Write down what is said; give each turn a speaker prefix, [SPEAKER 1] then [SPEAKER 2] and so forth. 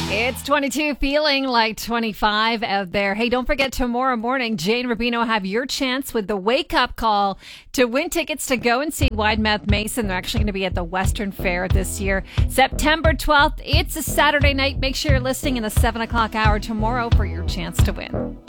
[SPEAKER 1] It's 22, feeling like 25 out there. Hey, don't forget tomorrow morning, Jane Rubino have your chance with the wake-up call to win tickets to go and see Widemouth Mason. They're actually going to be at the Western Fair this year. September 12th, it's a Saturday night. Make sure you're listening in the 7 o'clock hour tomorrow for your chance to win.